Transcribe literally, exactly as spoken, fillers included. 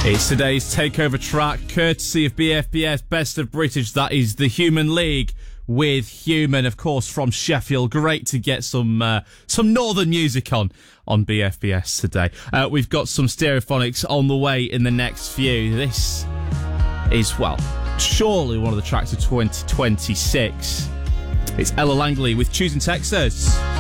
It's today's takeover track, courtesy of B F B S Best of British. That is The Human League with Human, of course, from Sheffield. Great to get some uh, some northern music on on B F B S today. Uh, we've got some Stereophonics on the way in the next few. This is, well, surely one of the tracks of twenty twenty-six. It's Ella Langley with Choosing Texas.